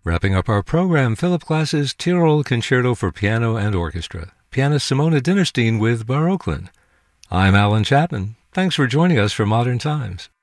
Wrapping up our program, Philip Glass's Tyrol Concerto for Piano and Orchestra, pianist Simona Dinnerstein with Baroquelin. I'm Alan Chapman. Thanks for joining us for Modern Times.